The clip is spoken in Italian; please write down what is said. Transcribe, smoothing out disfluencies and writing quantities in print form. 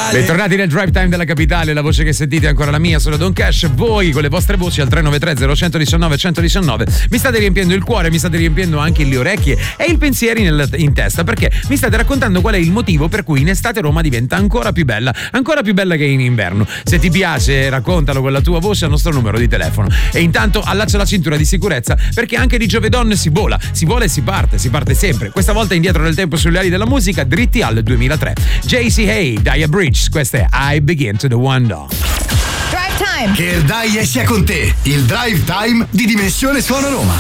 capitale. Bentornati nel drive time della capitale, la voce che sentite è ancora la mia, sono Don Cash. Voi con le vostre voci al 393 0119 119 mi state riempiendo il cuore, mi state riempiendo anche le orecchie e i pensieri in testa, perché mi state raccontando qual è il motivo per cui in estate Roma diventa ancora più bella che in inverno. Se ti piace, raccontalo con la tua voce al nostro numero di telefono. E intanto allaccia la cintura di sicurezza, perché anche di Giovedon si vola e si parte sempre. Questa volta indietro nel tempo sulle ali della musica, dritti al 2003. JC Hay, Dia Bridge, questa è I Begin to the Wonder. Drive Time. Che il Dai sia con te, il drive time di Dimensione Suono Roma.